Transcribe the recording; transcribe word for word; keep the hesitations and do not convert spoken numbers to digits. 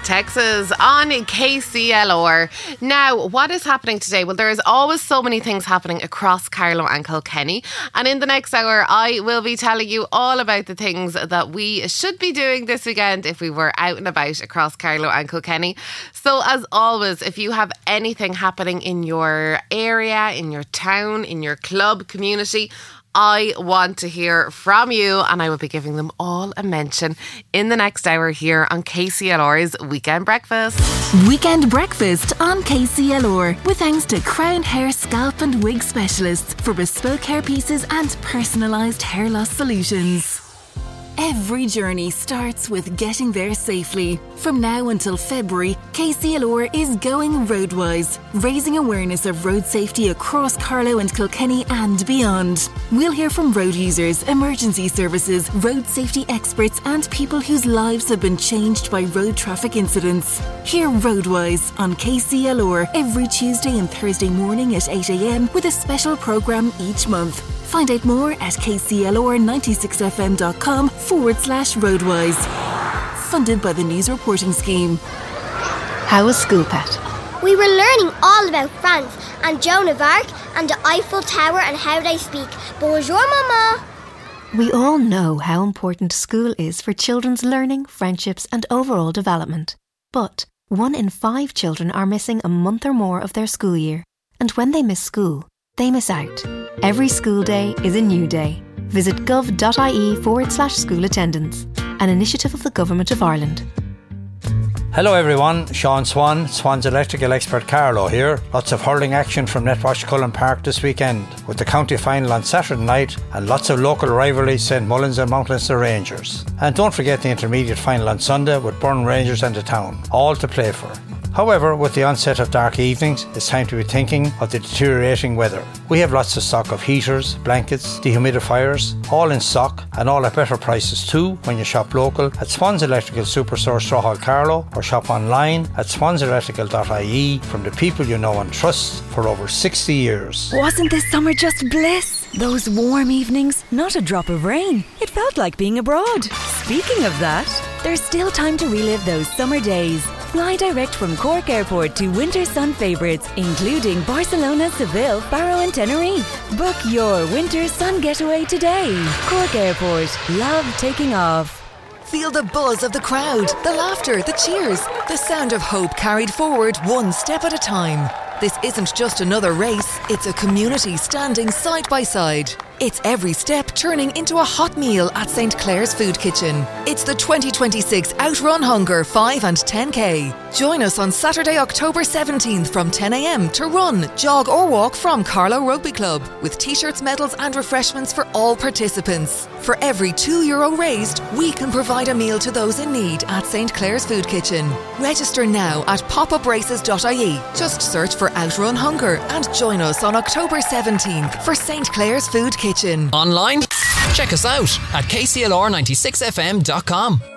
Texas on K C L R. Now, what is happening today? Well, there is always so many things happening across Carlow and Kilkenny. And in the next hour, I will be telling you all about the things that we should be doing this weekend if we were out and about across Carlow and Kilkenny. So, as always, if you have anything happening in your area, in your town, in your club, community, I want to hear from you, and I will be giving them all a mention in the next hour here on K C L R's Weekend Breakfast. Weekend Breakfast on K C L R, with thanks to Crown Hair Scalp and Wig Specialists for bespoke hair pieces and personalised hair loss solutions. Every journey starts with getting there safely. From now until February, K C L R is going roadwise, raising awareness of road safety across Carlow and Kilkenny and beyond. We'll hear from road users, emergency services, road safety experts and people whose lives have been changed by road traffic incidents. Hear Roadwise on K C L R every Tuesday and Thursday morning at eight a.m. with a special programme each month. Find out more at k c l r ninety-six f m dot com forward slash roadwise. Funded by the News Reporting Scheme. How was school, Pat? We were learning all about France and Joan of Arc and the Eiffel Tower and how they speak. Bonjour, Mama. We all know how important school is for children's learning, friendships and overall development. But one in five children are missing a month or more of their school year. And when they miss school, they miss out. Every school day is a new day. Visit gov.ie forward slash school attendance, an initiative of the Government of Ireland. Hello everyone, Sean Swan, Swan's electrical expert Carlow here. Lots of hurling action from Netwash Cullen Park this weekend, with the county final on Saturday night and lots of local rivalries, Saint Mullins and Mount Leinster Rangers. And don't forget the intermediate final on Sunday with Burn Rangers and the Town, all to play for. However, with the onset of dark evenings, it's time to be thinking of the deteriorating weather. We have lots of stock of heaters, blankets, dehumidifiers, all in stock and all at better prices too when you shop local at Swans Electrical Superstore Strawhall Carlow or shop online at swans electrical dot I E from the people you know and trust for over sixty years. Wasn't this summer just bliss? Those warm evenings, not a drop of rain. It felt like being abroad. Speaking of that, there's still time to relive those summer days. Fly direct from Cork Airport to winter sun favourites, including Barcelona, Seville, Faro and Tenerife. Book your winter sun getaway today. Cork Airport. Love taking off. Feel the buzz of the crowd, the laughter, the cheers, the sound of hope carried forward one step at a time. This isn't just another race, it's a community standing side by side. It's every step turning into a hot meal at Saint Clair's Food Kitchen. It's the twenty twenty-six Outrun Hunger five and ten K. Join us on Saturday, October seventeenth from ten a.m. to run, jog or walk from Carlow Rugby Club with t-shirts, medals and refreshments for all participants. For every two euro raised, we can provide a meal to those in need at Saint Clair's Food Kitchen. Register now at pop up races dot I E. Just search for Outrun Hunger and join us on October seventeenth for Saint Clair's Food Kitchen. Online? Check us out at k c l r ninety-six f m dot com.